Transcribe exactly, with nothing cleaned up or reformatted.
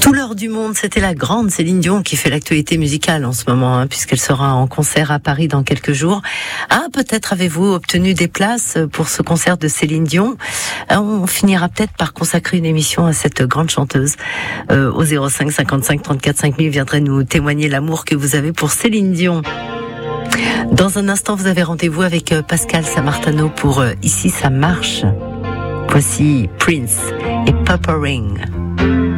Tout l'heure du monde, c'était la grande Céline Dion qui fait l'actualité musicale en ce moment, hein, puisqu'elle sera en concert à Paris dans quelques jours. Ah, peut-être avez-vous obtenu des places pour ce concert de Céline Dion. On finira peut-être par consacrer une émission à cette grande chanteuse. Euh, au zéro cinq cinquante-cinq trente-quatre cinq mille, viendrez nous témoigner l'amour que vous avez pour Céline Dion. Dans un instant, vous avez rendez-vous avec Pascal Samartano pour euh, Ici ça marche. Voici Prince et Purple Rain.